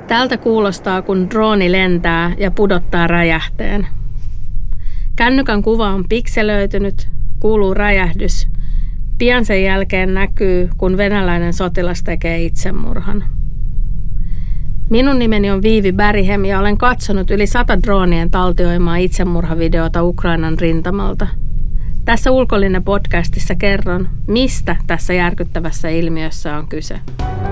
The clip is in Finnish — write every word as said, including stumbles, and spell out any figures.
Tältä kuulostaa, kun drooni lentää ja pudottaa räjähteen. Kännykän kuva on pikselöitynyt, kuuluu räjähdys. Pian sen jälkeen näkyy, kun venäläinen sotilas tekee itsemurhan. Minun nimeni on Viivi Berghem ja olen katsonut yli sata droonien taltioimaa itsemurhavideota Ukrainan rintamalta. Tässä Ulkolinne podcastissa kerron, mistä tässä järkyttävässä ilmiössä on kyse.